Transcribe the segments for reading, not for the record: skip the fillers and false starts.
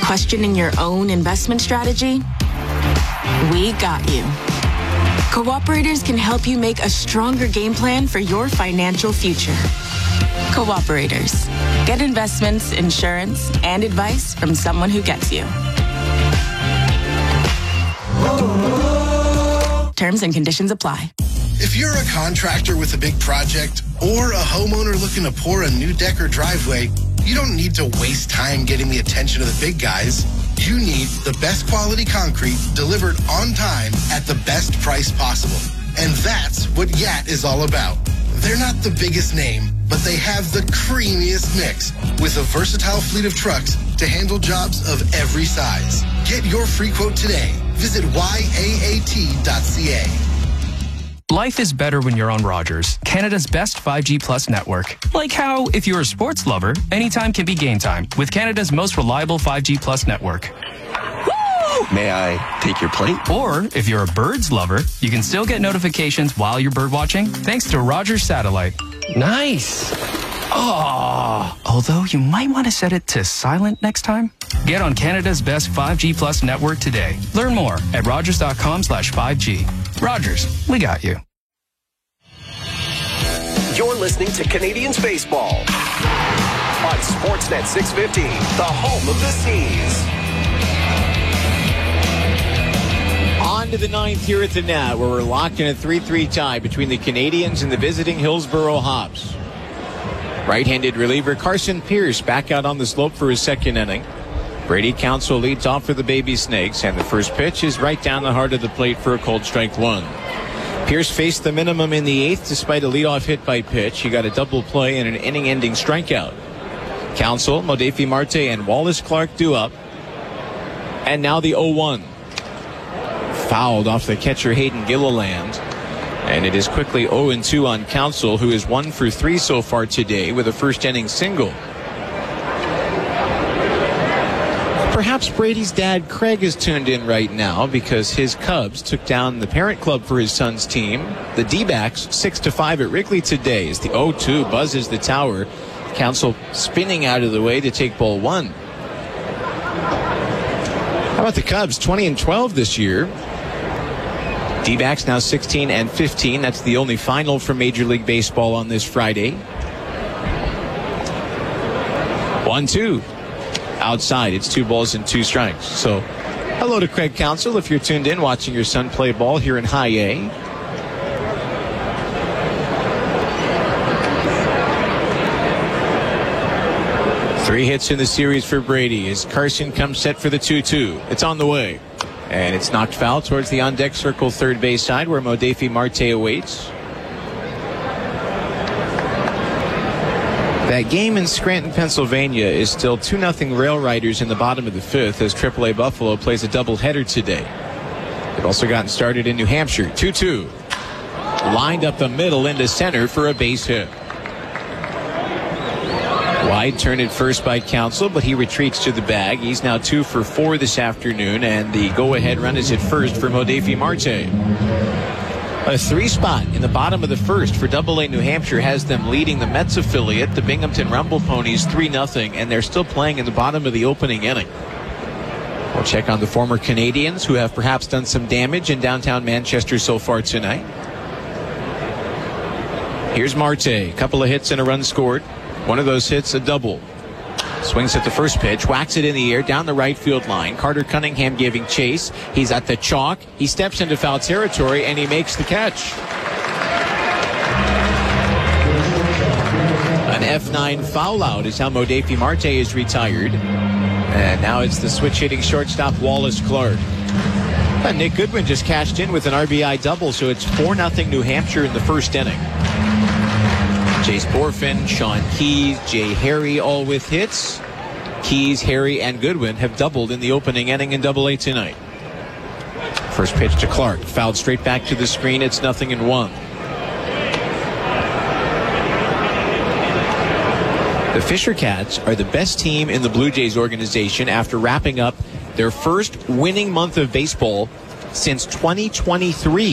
Questioning your own investment strategy? We got you. Cooperators can help you make a stronger game plan for your financial future. Cooperators. Get investments, insurance, and advice from someone who gets you. Terms and conditions apply. If you're a contractor with a big project or a homeowner looking to pour a new deck or driveway, you don't need to waste time getting the attention of the big guys. You need the best quality concrete delivered on time at the best price possible. And that's what YAT is all about. They're not the biggest name, but they have the creamiest mix with a versatile fleet of trucks to handle jobs of every size. Get your free quote today. Visit yaat.ca. Life is better when you're on Rogers, Canada's best 5G Plus network. Like how, if you're a sports lover, anytime can be game time with Canada's most reliable 5G Plus network. May I take your plate? Or, if you're a birds lover, you can still get notifications while you're bird watching thanks to Rogers Satellite. Nice. Oh, although you might want to set it to silent next time. Get on Canada's best 5G Plus network today. Learn more at rogers.com/5G. Rogers, we got you. You're listening to Canadians Baseball on Sportsnet 650, the home of the Seas. On to the ninth here at the Nat, where we're locked in a 3-3 tie between the Canadians and the visiting Hillsborough Hops. Right-handed reliever Carson Pierce back out on the slope for his second inning. Brady Council leads off for the Baby Snakes, and the first pitch is right down the heart of the plate for a cold strike one. Pierce faced the minimum in the eighth despite a leadoff hit by pitch. He got a double play and an inning-ending strikeout. Council, Modefi Marte, and Wallace Clark due up. And now the 0-1. Fouled off the catcher Hayden Gilliland. And it is quickly 0-2 on Council, who is 1 for 3 so far today with a first-inning single. Perhaps Brady's dad, Craig, is tuned in right now because his Cubs took down the parent club for his son's team, the D-backs, 6-5 at Wrigley today as the 0-2 buzzes the tower. Council spinning out of the way to take ball one. How about the Cubs? 20-12 this year. D-backs now 16-15. That's the only final for Major League Baseball on this Friday. 1-2. Outside, it's 2 balls and 2 strikes. So, hello to Craig Council if you're tuned in watching your son play ball here in High A. Three hits in the series for Brady as Carson comes set for the 2-2. It's on the way. And it's knocked foul towards the on-deck circle third base side where Modefi Marte awaits. That game in Scranton, Pennsylvania is still 2-0 Rail Riders in the bottom of the fifth as AAA Buffalo plays a doubleheader today. They've also gotten started in New Hampshire. 2-2. Lined up the middle into center for a base hit. Wide turn at first by Council, but he retreats to the bag. He's now 2 for 4 this afternoon, and the go-ahead run is at first for Modefi Marte. A 3 spot in the bottom of the first for AA New Hampshire has them leading the Mets affiliate, the Binghamton Rumble Ponies, 3-0, and they're still playing in the bottom of the opening inning. We'll check on the former Canadians who have perhaps done some damage in downtown Manchester so far tonight. Here's Marte. A couple of hits and a run scored. One of those hits, a double. Swings at the first pitch, whacks it in the air down the right field line. Carter Cunningham giving chase. He's at the chalk. He steps into foul territory, and he makes the catch. An F9 foul out is how Modefi Marte is retired. And now it's the switch-hitting shortstop Wallace Clark. And Nick Goodwin just cashed in with an RBI double, so it's 4-0 New Hampshire in the first inning. Chase Borfin, Sean Keys, Jay Harry all with hits. Keys, Harry, and Goodwin have doubled in the opening inning in AA tonight. First pitch to Clark. Fouled straight back to the screen. It's 0-1. The Fisher Cats are the best team in the Blue Jays organization after wrapping up their first winning month of baseball since 2023.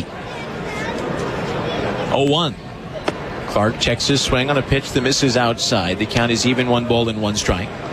0-1. Clark checks his swing on a pitch that misses outside. The count is even, 1 ball and 1 strike.